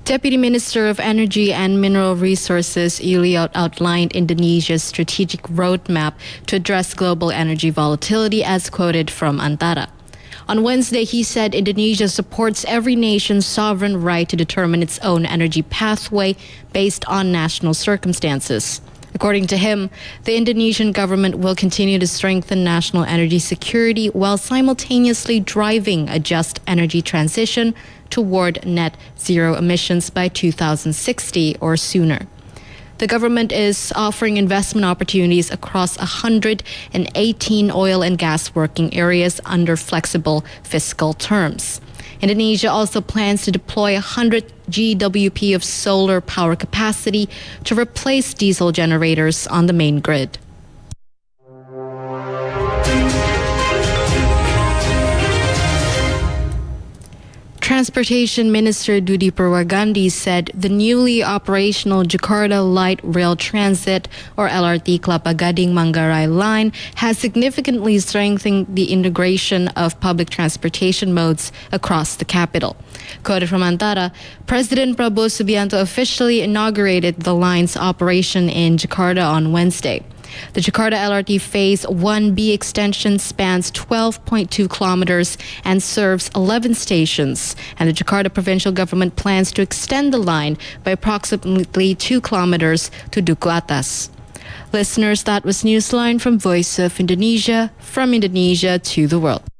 Deputy Minister of Energy and Mineral Resources Yuli outlined Indonesia's strategic roadmap to address global energy volatility as quoted from Antara. On Wednesday, he said Indonesia supports every nation's sovereign right to determine its own energy pathway based on national circumstances. According to him, the Indonesian government will continue to strengthen national energy security while simultaneously driving a just energy transition toward net zero emissions by 2060 or sooner. The government is offering investment opportunities across 118 oil and gas working areas under flexible fiscal terms. Indonesia also plans to deploy 100 GWP of solar power capacity to replace diesel generators on the main grid. Transportation Minister Dudi Purwagandi said the newly operational Jakarta Light Rail Transit or LRT Kelapa Gading Manggarai line has significantly strengthened the integration of public transportation modes across the capital. Quoted from Antara, President Prabowo Subianto officially inaugurated the line's operation in Jakarta on Wednesday. The Jakarta LRT Phase 1B extension spans 12.2 kilometers and serves 11 stations, and the Jakarta provincial government plans to extend the line by approximately 2 kilometers to Duku Atas. Listeners, that was Newsline from Voice of Indonesia, from Indonesia to the world.